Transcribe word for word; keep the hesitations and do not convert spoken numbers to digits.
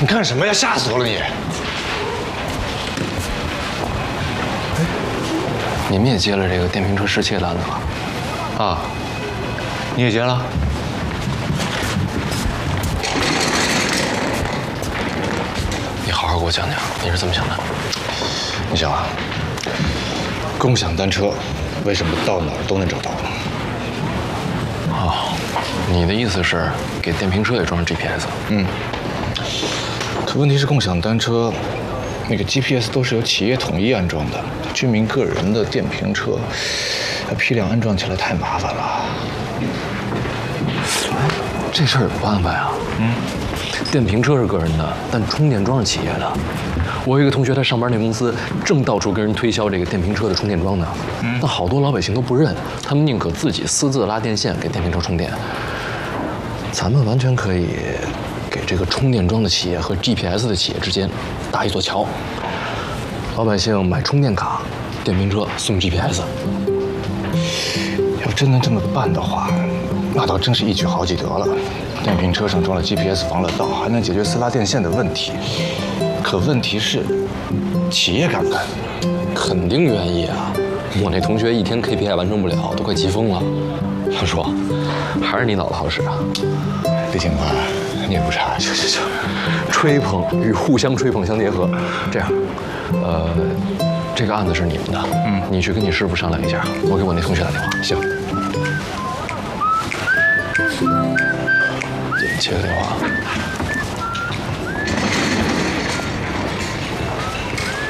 你干什么呀？吓死我了你！ 你们也接了这个电瓶车失窃的案子吧？ 啊，你也接了？ 你好好给我讲讲，你是怎么想的？ 你想啊，共享单车为什么到哪儿都能找到？ 哦，你的意思是给电瓶车也装上 G P S？ 嗯。可问题是，共享单车那个 G P S 都是由企业统一安装的，居民个人的电瓶车要批量安装起来太麻烦了。 这事儿有办法呀。嗯，电瓶车是个人的，但充电桩是企业的。我有一个同学，他上班那公司正到处跟人推销这个电瓶车的充电桩呢。嗯，但好多老百姓都不认，他们宁可自己私自拉电线给电瓶车充电。咱们完全可以给这个充电桩的企业和 G P S 的企业之间搭一座桥。老百姓买充电卡，电瓶车送 G P S。 要真能这么办的话，那倒真是一举好几得了。电瓶车上装了 G P S 防了盗，还能解决私拉电线的问题。可问题是，企业敢不敢？ 肯定愿意啊！我那同学一天 K P I 完成不了，都快急疯了。他说，还是你脑子好使啊。 李警官，你也不差。 行行行，吹捧与互相吹捧相结合。这样，呃，这个案子是你们的，嗯，你去跟你师傅商量一下，我给我那同学打电话。 行。 接个电话。